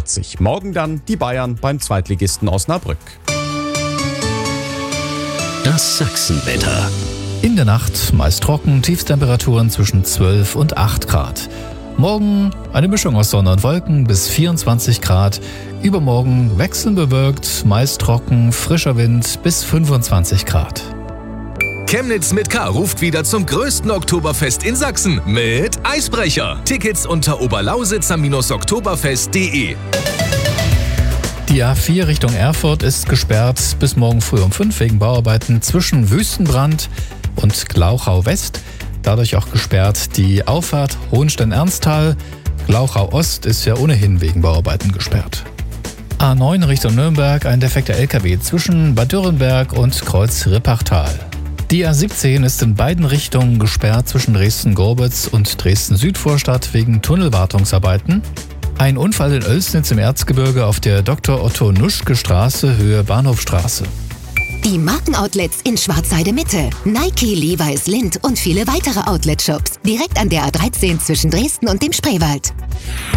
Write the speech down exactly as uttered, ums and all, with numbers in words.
vierzig. Morgen dann die Bayern beim Zweitligisten Osnabrück. Das Sachsenwetter. In der Nacht meist trocken, Tiefstemperaturen zwischen zwölf und acht Grad. Morgen eine Mischung aus Sonne und Wolken bis vierundzwanzig Grad. Übermorgen wechselnd bewölkt, meist trocken, frischer Wind bis fünfundzwanzig Grad. Chemnitz mit K ruft wieder zum größten Oktoberfest in Sachsen mit Eisbrecher. Tickets unter oberlausitzer Oktoberfest punkt de. Die A vier Richtung Erfurt ist gesperrt bis morgen früh um fünf wegen Bauarbeiten zwischen Wüstenbrand und Glauchau West. Dadurch auch gesperrt die Auffahrt Hohenstein-Ernsthal. Glauchau Ost ist ja ohnehin wegen Bauarbeiten gesperrt. A neun Richtung Nürnberg, ein defekter L K W zwischen Bad Dürrenberg und Kreuz-Rippachtal. Die A siebzehn ist in beiden Richtungen gesperrt zwischen Dresden-Gorbitz und Dresden-Südvorstadt wegen Tunnelwartungsarbeiten. Ein Unfall in Oelsnitz im Erzgebirge auf der Doktor Otto Nuschke Straße, Höhe Bahnhofstraße. Die Markenoutlets in Schwarzheide Mitte. Nike, Levi's, Lindt und viele weitere Outlet-Shops. Direkt an der A dreizehn zwischen Dresden und dem Spreewald.